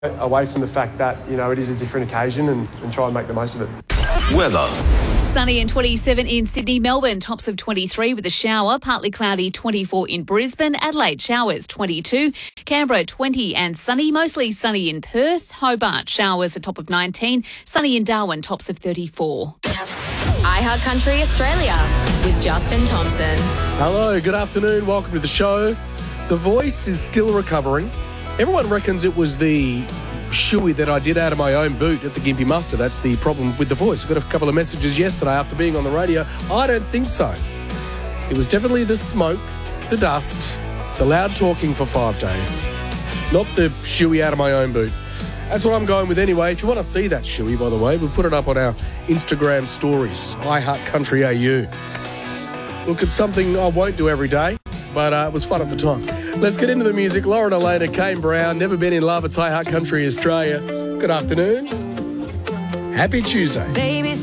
away from the fact that, it is a different occasion and try and make the most of it. Weather. Sunny and 27 in Sydney, Melbourne, tops of 23 with a shower, partly cloudy 24 in Brisbane, Adelaide showers 22, Canberra 20 and sunny, mostly sunny in Perth, Hobart showers a top of 19, sunny in Darwin, tops of 34. iHeart Country Australia with Justin Thompson. Hello, good afternoon, welcome to the show. The voice is still recovering. Everyone reckons it was the shoey that I did out of my own boot at the Gympie Muster. That's the problem with the voice. I got a couple of messages yesterday after being on the radio. I don't think so. It was definitely the smoke, the dust, the loud talking for 5 days. Not the shoey out of my own boot. That's what I'm going with anyway. If you want to see that shoey, by the way, we'll put it up on our Instagram stories, iHeart Country AU. Look, it's something I won't do every day, but it was fun at the time. Let's get into the music. Lauren Elena, Kane Brown, Never Been in Love. It's iHeart Country Australia. Good afternoon. Happy Tuesday. Baby.